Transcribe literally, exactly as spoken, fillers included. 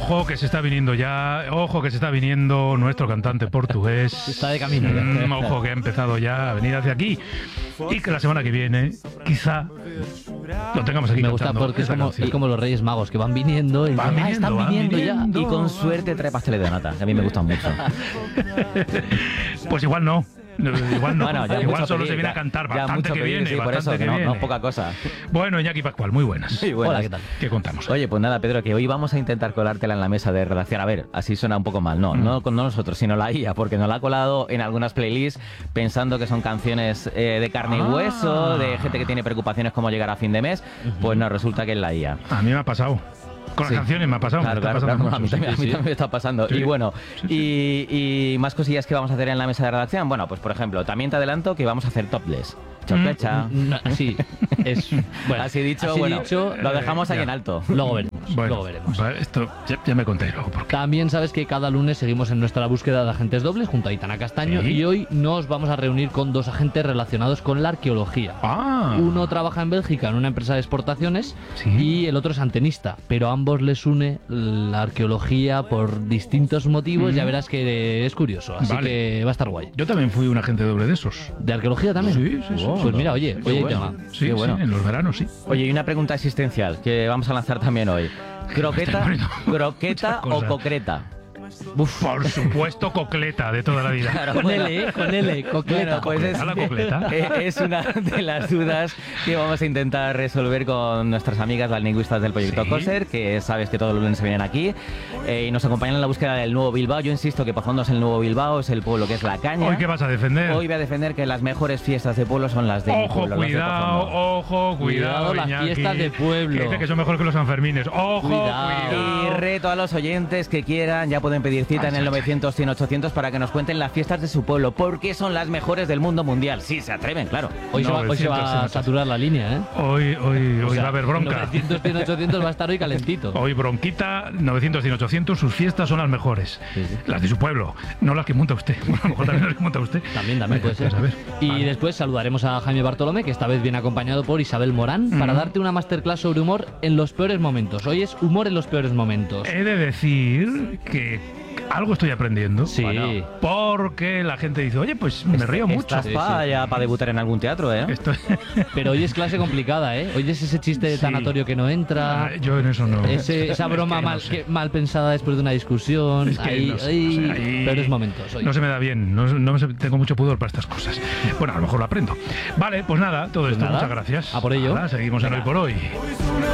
Ojo que se está viniendo ya, ojo que se está viniendo nuestro cantante portugués. Está de camino ya. Mm, ojo que ha empezado ya a venir hacia aquí. Y que la semana que viene, quizá, lo tengamos aquí Me gusta cantando porque es esta como, canción. es como los Reyes Magos que van viniendo y Van dicen, "Ah, viniendo, están van viniendo, viniendo". ya. Y con suerte trae pasteles de nata, que a mí me gustan mucho. Pues igual no. Igual no. Bueno, ya igual mucho solo pedir, se viene ya- a cantar. ya Bastante mucho que pedir, viene, sí, por bastante eso, que que no, viene. no es poca cosa. Bueno, Iñaki Pascual, muy buenas. Sí, buenas. Hola, ¿qué tal? ¿Qué contamos? Oye, pues nada, Pedro, que hoy vamos a intentar colártela en la mesa de redacción. A ver, así suena un poco mal. No, Mm. no con nosotros, sino la I A, porque nos la ha colado en algunas playlists pensando que son canciones eh, de carne Ah. y hueso, de gente que tiene preocupaciones como llegar a fin de mes. Pues no, resulta que es la I A. A mí me ha pasado. Con Sí. las canciones me ha pasado. Claro, me está claro, pasando claro, a mí mucho, también, a sí, mí sí. también me está pasando. Sí. Y bueno, y, y más cosillas que vamos a hacer en la mesa de redacción. Bueno, pues por ejemplo, también te adelanto que vamos a hacer topless. Chopecha. No, sí, es bueno, Así dicho, así bueno, dicho, lo dejamos ahí ya. en alto. luego veremos. Bueno, luego veremos. va, esto ya, ya me conté luego. Porque... También sabes que cada lunes seguimos en nuestra búsqueda de agentes dobles junto a Aitana Castaño Sí. y hoy nos vamos a reunir con dos agentes relacionados con la arqueología. Ah, Uno trabaja en Bélgica en una empresa de exportaciones Sí. y el otro es antenista, pero a ambos les une la arqueología por distintos motivos. Mm. Ya verás que es curioso, así Vale. que va a estar guay. yo también fui un agente doble de esos. ¿De arqueología también? Sí, sí, sí. Pues mira, oye, Qué oye, bueno. tema. Sí, Qué bueno. sí, en los veranos sí. Oye, y una pregunta existencial que vamos a lanzar también hoy. ¿Croqueta, poniendo croqueta muchas o cosas. concreta? Por supuesto, cocleta de toda la vida. Claro, Con L, ¿eh? Con L, cocleta. Bueno, pues es, ¿A la cocleta? eh, es una de las dudas que vamos a intentar resolver con nuestras amigas las lingüistas del proyecto Sí. COSER, que sabes que todos los lunes se vienen aquí eh, y nos acompañan en la búsqueda del nuevo Bilbao. Yo insisto que Pozondo es el nuevo Bilbao, es el pueblo que es la caña. ¿Hoy qué vas a defender? Hoy voy a defender que las mejores fiestas de pueblo son las de mi Ojo, pueblo, las de cuidado, Pozondo. ojo, cuidado, Cuidado, las Iñaki, fiestas de pueblo. Que dice que son mejor que los Sanfermines. Ojo, Cuidado. cuidado. Y reto a los oyentes que quieran, ya pueden pedir cita en el novecientos, cien, ochocientos para que nos cuenten las fiestas de su pueblo, porque son las mejores del mundo mundial. Sí, se atreven, claro. Hoy, se va, hoy se va a novecientos, saturar la línea, ¿eh? Hoy, hoy, hoy va a haber bronca. novecientos, cien, ochocientos va a estar hoy calentito. Hoy bronquita, novecientos, cien, ochocientos, sus fiestas son las mejores. Sí, sí. Las de su pueblo, no las que monta usted. Bueno, a lo mejor también las que monta usted. También, también puede Vaya, ser. a ver. Y Vale. después saludaremos a Jaime Bartolomé, que esta vez viene acompañado por Isabel Morán, para Mm. darte una masterclass sobre humor en los peores momentos. Hoy es humor en los peores momentos. He de decir que algo estoy aprendiendo. Sí. Bueno, porque la gente dice, oye, pues me río mucho. Estás Sí, para sí. ya para debutar en algún teatro, ¿eh? Estoy... Pero hoy es clase complicada, ¿eh? Hoy es ese chiste de Sí. tanatorio que no entra. Ah, yo en eso no. Ese- esa Es broma que no mal, sé. que- mal pensada después de una discusión. Es que ahí, no sé, ahí, no sé, ahí peores momentos. Hoy. No se me da bien, no, no me sé- tengo mucho pudor para estas cosas. Bueno, a lo mejor lo aprendo. Vale, pues nada, todo esto, nada, muchas gracias. a por ello. Nada, seguimos en Venga. Hoy por Hoy.